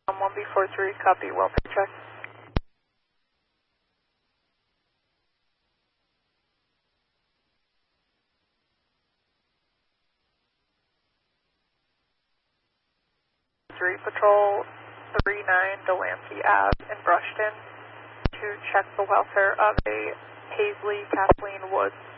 1B43, copy, welfare check. Patrol 39 Delancey Ave in Brushton to check the welfare of a Paisley Kathleen Woods